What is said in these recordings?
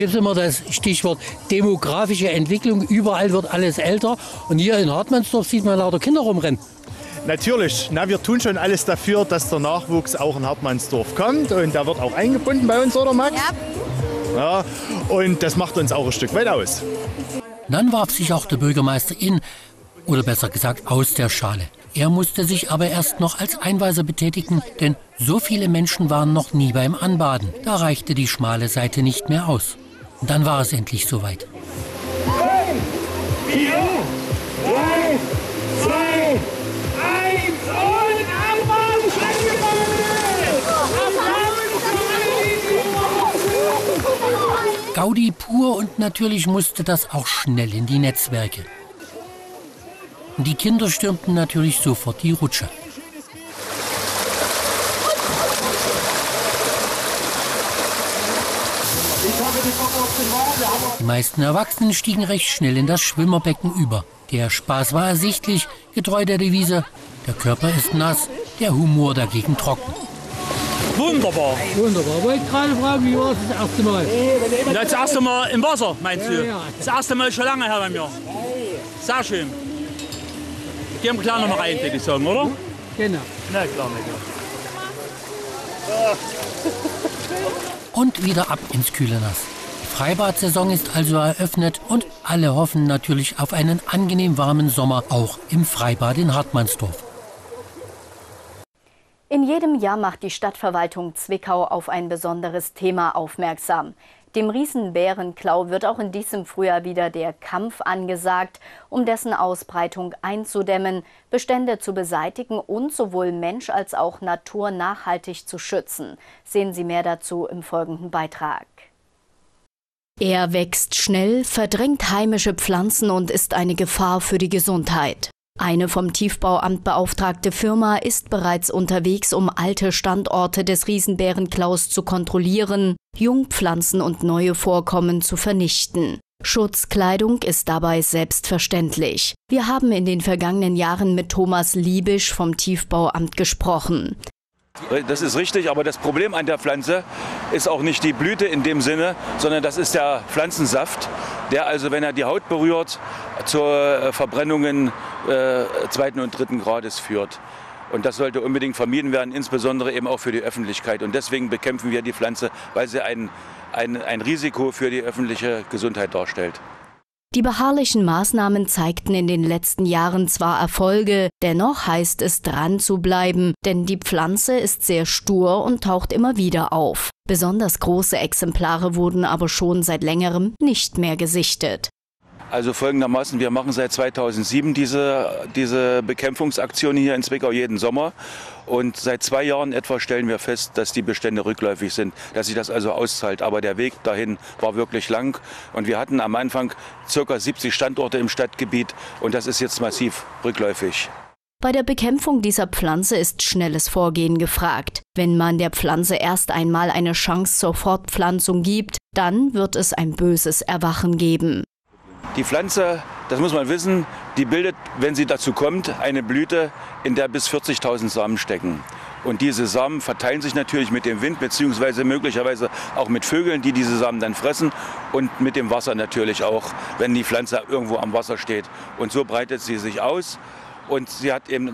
Es gibt immer das Stichwort demografische Entwicklung. Überall wird alles älter. Und hier in Hartmannsdorf sieht man lauter Kinder rumrennen. Natürlich, wir tun schon alles dafür, dass der Nachwuchs auch in Hartmannsdorf kommt. Und der wird auch eingebunden bei uns, oder Max? Ja. Und das macht uns auch ein Stück weit aus. Dann warf sich auch der Bürgermeister oder besser gesagt aus der Schale. Er musste sich aber erst noch als Einweiser betätigen, denn so viele Menschen waren noch nie beim Anbaden. Da reichte die schmale Seite nicht mehr aus. Und dann war es endlich soweit. 5, 4, 3, 2, 1 und Anbaden! Gaudi pur und natürlich musste das auch schnell in die Netzwerke. Und die Kinder stürmten natürlich sofort die Rutsche. Die meisten Erwachsenen stiegen recht schnell in das Schwimmerbecken über. Der Spaß war ersichtlich, getreu der Devise: der Körper ist nass, der Humor dagegen trocken. Wunderbar. Wunderbar. Wollte gerade fragen, wie war das erste Mal? Das erste Mal im Wasser, meinst du? Ja. Das erste Mal schon lange her bei mir. Sehr schön. Gehen wir klar noch mal rein, würde ich sagen, oder? Genau. Na klar, nicht. Und wieder ab ins kühle Nass. Die Freibad-Saison ist also eröffnet und alle hoffen natürlich auf einen angenehm warmen Sommer, auch im Freibad in Hartmannsdorf. In jedem Jahr macht die Stadtverwaltung Zwickau auf ein besonderes Thema aufmerksam. Dem Riesenbärenklau wird auch in diesem Frühjahr wieder der Kampf angesagt, um dessen Ausbreitung einzudämmen, Bestände zu beseitigen und sowohl Mensch als auch Natur nachhaltig zu schützen. Sehen Sie mehr dazu im folgenden Beitrag. Er wächst schnell, verdrängt heimische Pflanzen und ist eine Gefahr für die Gesundheit. Eine vom Tiefbauamt beauftragte Firma ist bereits unterwegs, um alte Standorte des Riesenbärenklaus zu kontrollieren, Jungpflanzen und neue Vorkommen zu vernichten. Schutzkleidung ist dabei selbstverständlich. Wir haben in den vergangenen Jahren mit Thomas Liebisch vom Tiefbauamt gesprochen. Das ist richtig, aber das Problem an der Pflanze ist auch nicht die Blüte in dem Sinne, sondern das ist der Pflanzensaft, der also, wenn er die Haut berührt, zu Verbrennungen 2. und 3. Grades führt. Und das sollte unbedingt vermieden werden, insbesondere eben auch für die Öffentlichkeit. Und deswegen bekämpfen wir die Pflanze, weil sie ein Risiko für die öffentliche Gesundheit darstellt. Die beharrlichen Maßnahmen zeigten in den letzten Jahren zwar Erfolge, dennoch heißt es, dran zu bleiben, denn die Pflanze ist sehr stur und taucht immer wieder auf. Besonders große Exemplare wurden aber schon seit längerem nicht mehr gesichtet. Also folgendermaßen, wir machen seit 2007 diese Bekämpfungsaktion hier in Zwickau jeden Sommer. Und seit 2 Jahren etwa stellen wir fest, dass die Bestände rückläufig sind, dass sich das also auszahlt. Aber der Weg dahin war wirklich lang. Und wir hatten am Anfang ca. 70 Standorte im Stadtgebiet und das ist jetzt massiv rückläufig. Bei der Bekämpfung dieser Pflanze ist schnelles Vorgehen gefragt. Wenn man der Pflanze erst einmal eine Chance zur Fortpflanzung gibt, dann wird es ein böses Erwachen geben. Die Pflanze, das muss man wissen, die bildet, wenn sie dazu kommt, eine Blüte, in der bis 40.000 Samen stecken. Und diese Samen verteilen sich natürlich mit dem Wind, beziehungsweise möglicherweise auch mit Vögeln, die diese Samen dann fressen und mit dem Wasser natürlich auch, wenn die Pflanze irgendwo am Wasser steht. Und so breitet sie sich aus. Und sie hat eben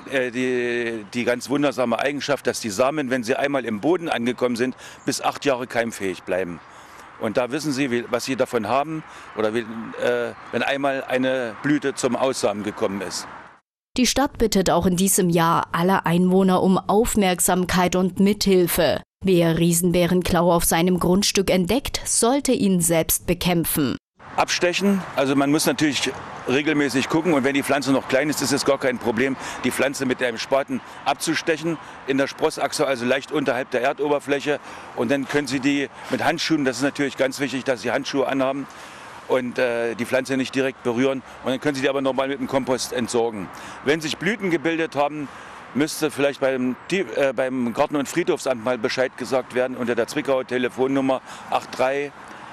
die ganz wundersame Eigenschaft, dass die Samen, wenn sie einmal im Boden angekommen sind, bis 8 Jahre keimfähig bleiben. Und da wissen Sie, was Sie davon haben, oder wenn einmal eine Blüte zum Aussamen gekommen ist. Die Stadt bittet auch in diesem Jahr alle Einwohner um Aufmerksamkeit und Mithilfe. Wer Riesenbärenklau auf seinem Grundstück entdeckt, sollte ihn selbst bekämpfen. Abstechen, also man muss natürlich regelmäßig gucken und wenn die Pflanze noch klein ist, ist es gar kein Problem, die Pflanze mit einem Spaten abzustechen in der Sprossachse, also leicht unterhalb der Erdoberfläche und dann können Sie die mit Handschuhen, das ist natürlich ganz wichtig, dass Sie Handschuhe anhaben und die Pflanze nicht direkt berühren und dann können Sie die aber nochmal mit dem Kompost entsorgen. Wenn sich Blüten gebildet haben, müsste vielleicht beim Garten- und Friedhofsamt mal Bescheid gesagt werden unter der Zwickauer Telefonnummer 83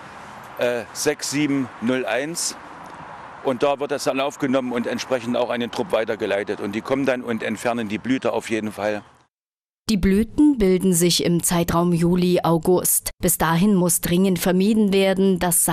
6701 und da wird das dann aufgenommen und entsprechend auch an den Trupp weitergeleitet und die kommen dann und entfernen die Blüte auf jeden Fall. Die Blüten bilden sich im Zeitraum Juli-August. Bis dahin muss dringend vermieden werden, dass